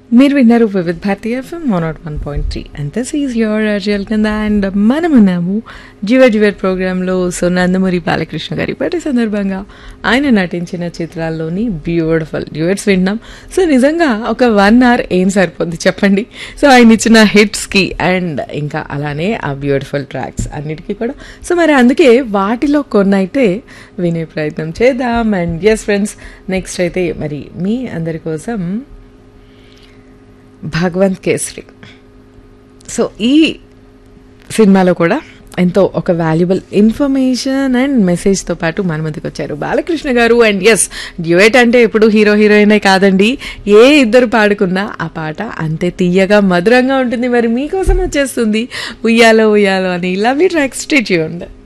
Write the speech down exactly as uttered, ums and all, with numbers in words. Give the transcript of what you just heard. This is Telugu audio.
మీరు విన్నారు Vividh Bharati FM one not one point three and this is your అజల్ కింద అండ్ మనమున్నాము జివర్ జివర్ ప్రోగ్రాంలో. సో నందమూరి బాలకృష్ణ గారి బర్త్డే సందర్భంగా ఆయన నటించిన చిత్రాల్లోని బ్యూటిఫుల్ డ్యూయట్స్ విన్నాం. సో నిజంగా ఒక వన్ అవర్ ఏం సరిపోద్ది చెప్పండి. సో ఆయన ఇచ్చిన హిట్స్కి అండ్ ఇంకా అలానే ఆ బ్యూటిఫుల్ ట్రాక్స్ అన్నిటికీ కూడా. సో మరి అందుకే వాటిలో కొన్ని అయితే వినే ప్రయత్నం చేద్దాం. అండ్ ఎస్ ఫ్రెండ్స్, నెక్స్ట్ అయితే మరి మీ అందరి కోసం భగవంత్ కేసరి. సో ఈ సినిమాలో కూడా ఎంతో ఒక వాల్యుబుల్ ఇన్ఫర్మేషన్ అండ్ మెసేజ్తో పాటు మన ముందుకు వచ్చారు బాలకృష్ణ గారు. అండ్ ఎస్, డ్యూయట్ అంటే ఎప్పుడు హీరో హీరోయినే కాదండి, ఏ ఇద్దరు పాడుకున్నా ఆ పాట అంతే తీయగా మధురంగా ఉంటుంది. మరి మీకోసం వచ్చేస్తుంది ఉయ్యాలో ఉయ్యాలో అని లవ్లీ ట్రాక్. Stay tuned.